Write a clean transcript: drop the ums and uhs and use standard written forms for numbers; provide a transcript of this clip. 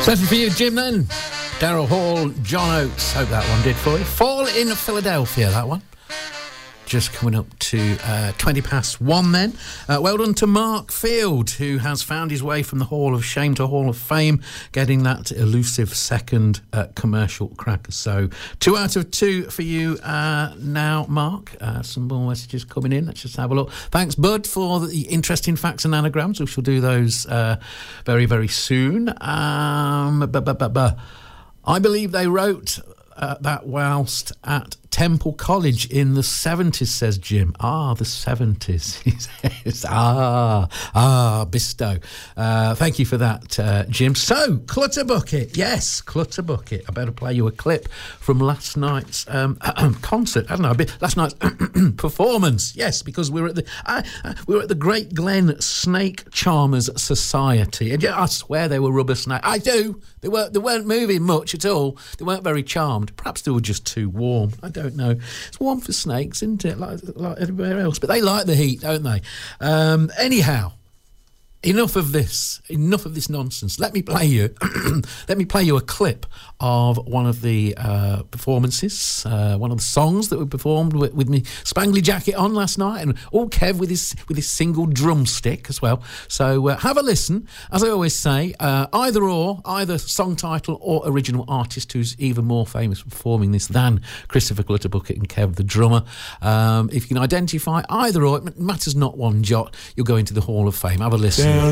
Certainly for you, Jim, then. Daryl Hall, John Oates. Hope that one did for you. Fall in Philadelphia, that one. Just coming up to 20 past 1 then. Well done to Mark Field, who has found his way from the Hall of Shame to Hall of Fame, getting that elusive second commercial cracker. So 2 out of 2 for you now, Mark. Some more messages coming in. Let's just have a look. Thanks, Bud, for the interesting facts and anagrams. We shall do those very, very soon. I believe they wrote that whilst at Temple College in the 70s, says Jim. The 70s, he says. Bisto. Thank you for that, Jim. So, Clutterbucket. Yes, Clutterbucket. I better play you a clip from last night's concert. I don't know, last night's performance. Yes, because we were at the Great Glen Snake Charmers Society. And I swear they were rubber snakes. I do. They weren't moving much at all. They weren't very charmed. Perhaps they were just too warm. I don't know. It's warm for snakes, isn't it? Like everywhere else. But they like the heat, don't they? Anyhow, enough of this nonsense. Let me play you a clip of one of the performances, one of the songs that were performed with me spangly jacket on last night, and Kev with his single drumstick as well. So have a listen. As I always say, either song title or original artist who's even more famous for performing this than Christopher Clutterbucket and Kev the drummer. If you can identify either or, it matters not one jot. You'll go into the Hall of Fame. Have a listen.